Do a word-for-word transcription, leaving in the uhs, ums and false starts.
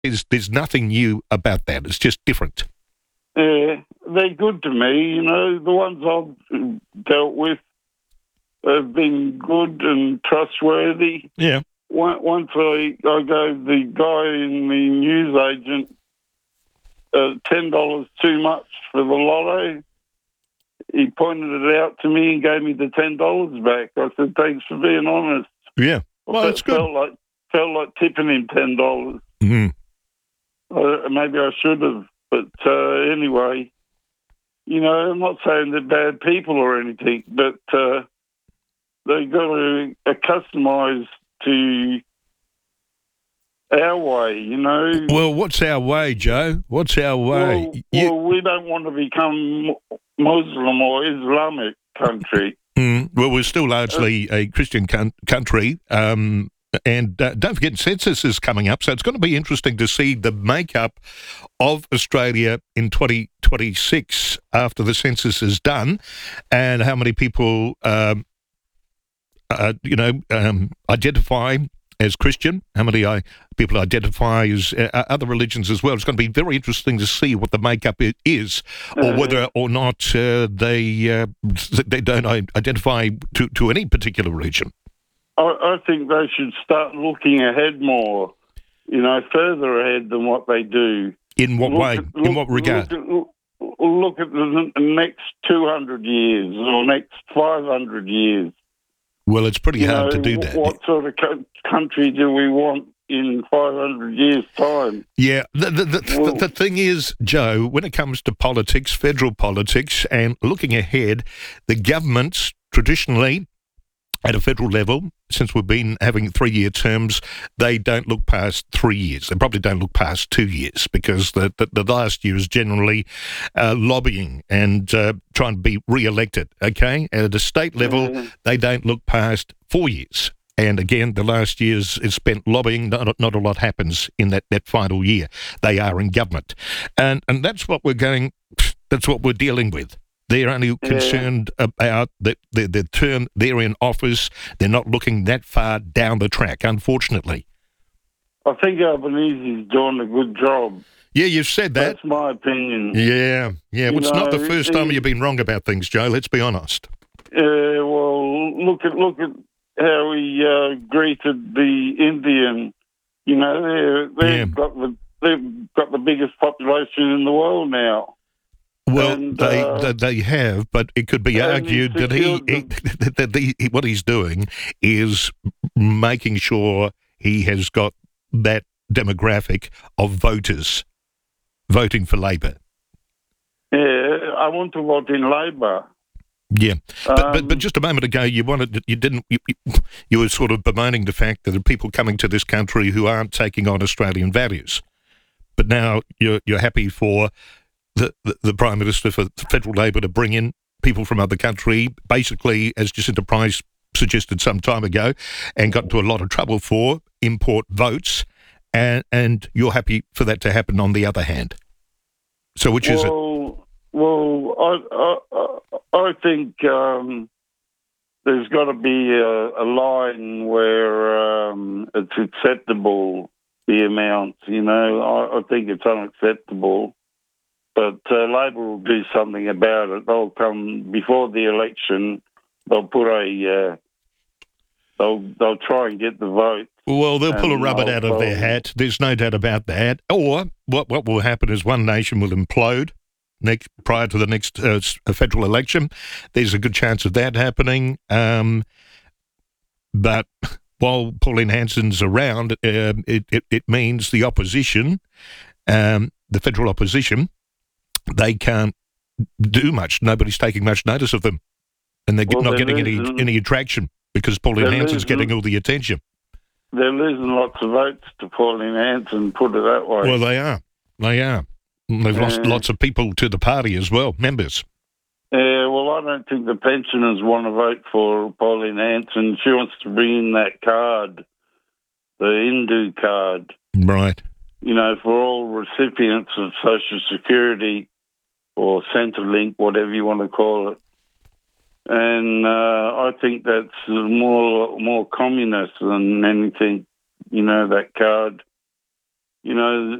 There's, there's nothing new about that. It's just different. Yeah, they're good to me. You know, the ones I've dealt with have been good and trustworthy. Yeah. Once I, I gave the guy in the newsagent uh, ten dollars too much for the lotto. He pointed it out to me and gave me the ten dollars back. I said, thanks for being honest. Yeah. Well, I it's good. Felt like, felt like tipping him ten dollars. Mm-hmm. Uh, maybe I should have. But uh, anyway, you know, I'm not saying they're bad people or anything, but uh, they've got to customise to our way, you know. Well, what's our way, Joe? What's our way? Well, you... well we don't want to become Muslim or Islamic country. Mm, well, we're still largely a Christian con- country. Um, and uh, don't forget, census is coming up, so it's going to be interesting to see the makeup of Australia in twenty twenty-six after the census is done, and how many people, um, uh, you know, um, identify as Christian, how many I, people identify as uh, other religions as well. It's going to be very interesting to see what the makeup is, or whether or not uh, they uh, they don't identify to, to any particular religion. I, I think they should start looking ahead more, you know, further ahead than what they do. In what look way? At, look, In what regard? Look at, look, look at the next two hundred years or next five hundred years. Well, it's pretty you hard know, to do that. What sort of co- country do we want in five hundred years' time? Yeah, the, the, the, well, the, the thing is, Joe, when it comes to politics, federal politics, and looking ahead, the governments traditionally, at a federal level, since we've been having three-year terms, they don't look past three years. They probably don't look past two years because the, the, the last year is generally uh, lobbying and uh, trying to be re-elected, okay? At a state level, mm-hmm. they don't look past four years. And again, the last year is, is spent lobbying. Not, not a lot happens in that, that final year. They are in government. And, and that's what we're going, that's what we're dealing with. They're only concerned yeah. about the, the, the term they're in office. They're not looking that far down the track, unfortunately. I think Albanese is doing a good job. Yeah, you've said that. That's my opinion. Yeah, yeah. Well, it's know, not the first he, time you've been wrong about things, Joe. Let's be honest. Yeah, uh, well, look at look at how he uh, greeted the Indian. You know, they've yeah. got the they've got the biggest population in the world now. Well, and, they, uh, they they have, but it could be argued that he, he that the, what he's doing is making sure he has got that demographic of voters voting for Labor. Yeah, I want to vote in Labor. Yeah, but, um, but but just a moment ago, you wanted you didn't you, you were sort of bemoaning the fact that there are people coming to this country who aren't taking on Australian values, but now you're you're happy for The, the, the Prime Minister for Federal Labor to bring in people from other country, basically, as Jacinta Price suggested some time ago, and got into a lot of trouble for, import votes, and and you're happy for that to happen on the other hand. So which well, is it? Well, I, I, I think um, there's got to be a, a line where um, it's acceptable, the amount, you know. I, I think it's unacceptable. But uh, Labor will do something about it. They'll come before the election. They'll put a. Uh, they'll they'll try and get the vote. Well, they'll pull a rabbit out of their hat. There's no doubt about that. Or what what will happen is one nation will implode next prior to the next uh, federal election. There's a good chance of that happening. Um, but while Pauline Hanson's around, uh, it, it it means the opposition, um, the federal opposition. They can't do much. Nobody's taking much notice of them. And they're well, not they're getting losing, any any attraction because Pauline Hanson's losing, getting all the attention. They're losing lots of votes to Pauline Hanson, put it that way. Well, they are. They are. They've uh, lost lots of people to the party as well, members. Yeah, well, I don't think the pensioners want to vote for Pauline Hanson. She wants to bring in that card, the Hindu card. Right. You know, for all recipients of Social Security or Centrelink, whatever you want to call it. And uh, I think that's more more communist than anything, you know, that card. you know,